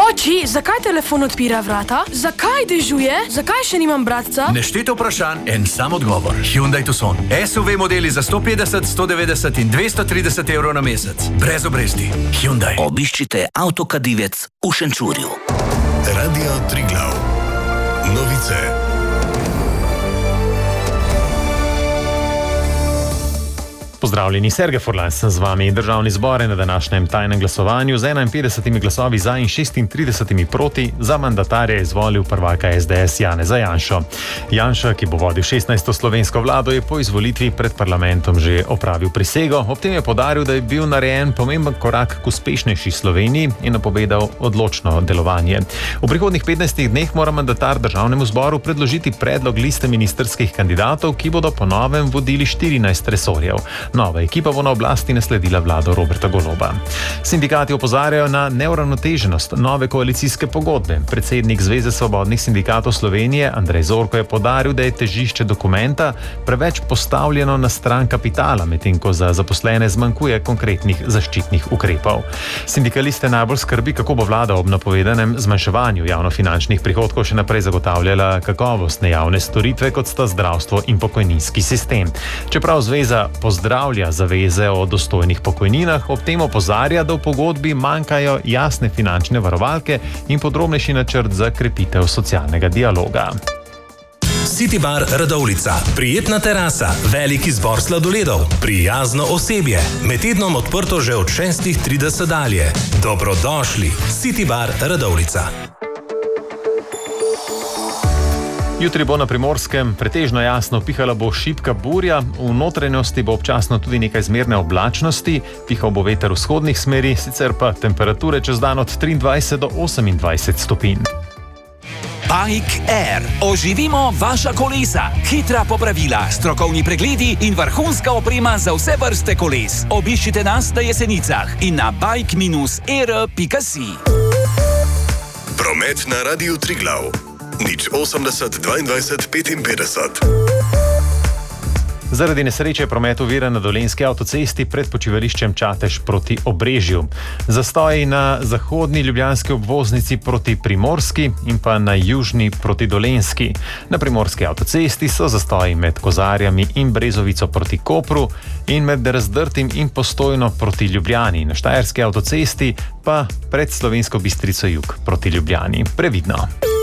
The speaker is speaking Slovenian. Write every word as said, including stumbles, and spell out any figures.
Oči, zakaj telefon odpira vrata? Zakaj dežuje? Zakaj še nimam bratca? Nešteto vprašanj, en sam odgovor. Hyundai Tucson. S U V modeli za sto petdeset, sto devetdeset in dvesto trideset evrov na mesec. Brez obresti. Hyundai. Obiščite Avtokadivec v Šenčurju. Radio Triglav. Novice. Pozdravljeni, Sergej Furlan sem z vami. Državni zbor je na današnjem tajnem glasovanju z enainpetdesetimi glasovi za in šestintridesetimi proti za mandatarja izvolil prvaka S D S Janeza Janšo. Janša, ki bo vodil šestnajsto slovensko vlado, je po izvolitvi pred parlamentom že opravil prisego. Ob tem je poudaril, da je bil narejen pomemben korak k uspešnejši Sloveniji in napovedal odločno delovanje. V prihodnjih petnajstih dneh mora mandatar državnemu zboru predložiti predlog liste ministrskih kandidatov, ki bodo po novem vodili štirinajst resorjev. Nova ekipa bo na oblasti nasledila vlado Roberta Goloba. Sindikati opozarjajo na neuravnoteženost nove koalicijske pogodbe. Predsednik Zveze svobodnih sindikatov Slovenije Andrej Zorko je poudaril, da je težišče dokumenta preveč postavljeno na stran kapitala, medtem ko za zaposlene zmanjkuje konkretnih zaščitnih ukrepov. Sindikaliste najbolj skrbi, kako bo vlada ob napovedanem zmanjševanju javnofinančnih prihodkov še naprej zagotavljala kakovostne javne storitve, kot sta zdravstvo in pokojninski sistem. Čeprav zveza pozdravlja zaveze o dostojnih pokojninah, ob tem opozarja, da v pogodbi manjkajo jasne finančne varovalke in podrobnejši načrt za krepitev socialnega dialoga. City Bar Radovljica. Prijetna terasa, velik izbor sladoledov, prijazno osebje. Med tednom odprto že od šestih trideset dalje. Dobrodošli. City Bar Radovljica. Jutri bo na Primorskem pretežno jasno, pihala bo šibka burja, v notranjosti bo občasno tudi nekaj zmerne oblačnosti, pihal bo veter vzhodnih smeri, sicer pa temperature čez dan od triindvajset do osemindvajset stopinj. Bike Air. Oživimo vaša kolesa. Hitra popravila, strokovni pregledi in vrhunska oprema za vse vrste koles. Obiščite nas na Jesenicah in na bike air pika si. Promet na Radiu Triglav. Nič osemdeset, dvaindvajset, petinpetdeset. Zaradi nesreče je promet oviran na Dolenjski avtocesti pred počivališčem Čatež proti Obrežju. Zastoji na zahodni ljubljanski obvoznici proti Primorski in pa na južni proti Dolenjski. Na Primorski avtocesti so zastoji med Kozarjami in Brezovico proti Kopru in med Razdrtim in Postojno proti Ljubljani. Na Štajerski avtocesti pa pred Slovensko Bistrico jug proti Ljubljani. Previdno.